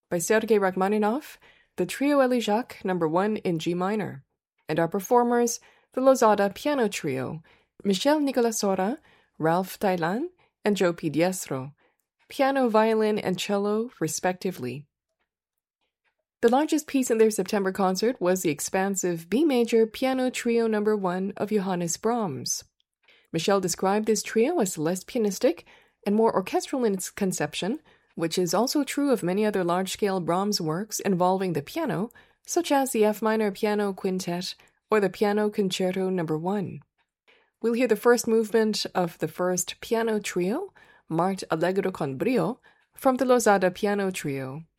by Sergei Rachmaninoff, the Trio Elie-Jacques No. 1 in G minor, and our performers, the Lozada Piano Trio, Michel Nicolas-Sora, Ralph Tailan, and Joe P. Diestro, piano, violin, and cello, respectively. The largest piece in their September concert was the expansive B major Piano Trio No. 1 of Johannes Brahms. Michel described this trio as less pianistic and more orchestral in its conception, which is also true of many other large-scale Brahms works involving the piano, such as the F minor Piano Quintet or the Piano Concerto No. 1. We'll hear the first movement of the first piano trio, marked Allegro con brio, from the Lozada Piano Trio.